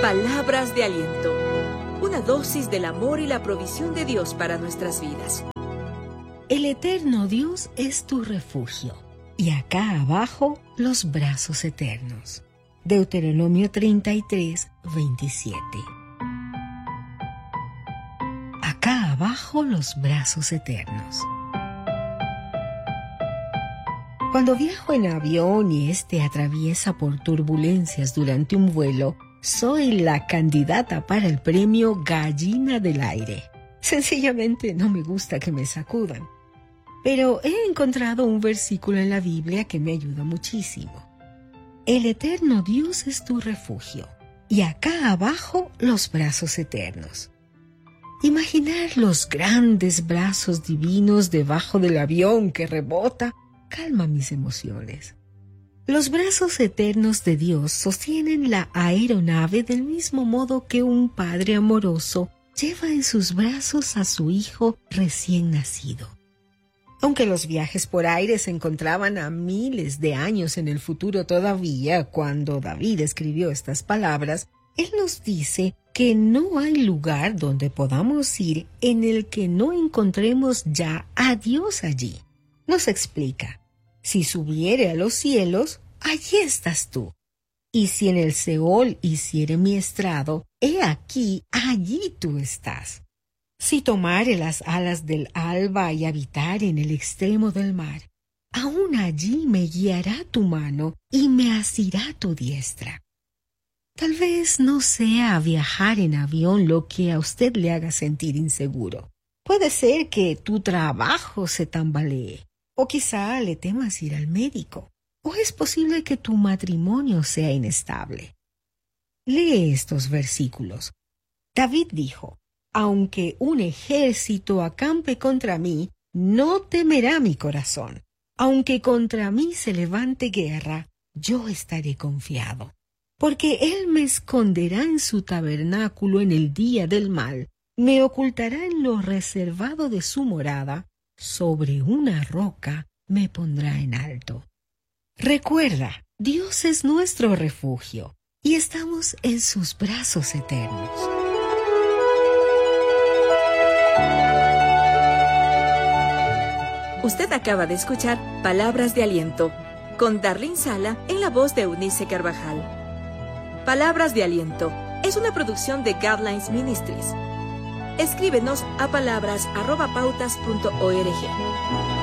Palabras de aliento. Una dosis del amor y la provisión de Dios para nuestras vidas. El eterno Dios es tu refugio, y acá abajo los brazos eternos. Deuteronomio 33, 27. Acá abajo los brazos eternos. Cuando viajo en avión y este atraviesa por turbulencias durante un vuelo, soy la candidata para el premio Gallina del Aire. Sencillamente no me gusta que me sacudan. Pero he encontrado un versículo en la Biblia que me ayuda muchísimo. El eterno Dios es tu refugio, y acá abajo los brazos eternos. Imaginar los grandes brazos divinos debajo del avión que rebota calma mis emociones. Los brazos eternos de Dios sostienen la aeronave del mismo modo que un padre amoroso lleva en sus brazos a su hijo recién nacido. Aunque los viajes por aire se encontraban a miles de años en el futuro todavía, cuando David escribió estas palabras, él nos dice que no hay lugar donde podamos ir en el que no encontremos ya a Dios allí. Nos explica: si subiere a los cielos, allí estás tú. Y si en el Seol hiciere mi estrado, he aquí, allí tú estás. Si tomare las alas del alba y habitare en el extremo del mar, aún allí me guiará tu mano y me asirá tu diestra. Tal vez no sea viajar en avión lo que a usted le haga sentir inseguro. Puede ser que tu trabajo se tambalee, o quizá le temas ir al médico, o es posible que tu matrimonio sea inestable. Lee estos versículos. David dijo: aunque un ejército acampe contra mí, no temerá mi corazón. Aunque contra mí se levante guerra, yo estaré confiado. Porque Él me esconderá en su tabernáculo en el día del mal, me ocultará en lo reservado de su morada, sobre una roca me pondrá en alto. Recuerda, Dios es nuestro refugio, y estamos en sus brazos eternos. Usted acaba de escuchar Palabras de Aliento, con Darlene Sala en la voz de Eunice Carvajal. Palabras de Aliento es una producción de Guidelines Ministries. Escríbenos a palabras@pautas.org.